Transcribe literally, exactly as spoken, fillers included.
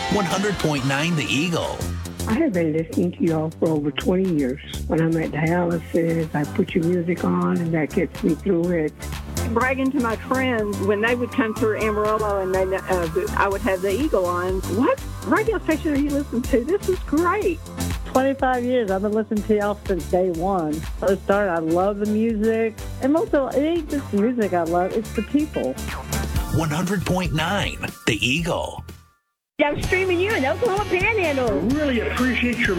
one hundred point nine The Eagle. I have been listening to y'all for over twenty years. When I'm at dialysis, I put your music on, and that gets me through it. Bragging to my friends, when they would come through Amarillo and they, uh, I would have the Eagle on. What radio station are you listening to? This is great. twenty-five years. I've been listening to y'all since day one. First started, I love the music. And most of it ain't just the music I love, it's the people. one hundred point nine The Eagle. I'm streaming you in Oklahoma Panhandle. Really appreciate your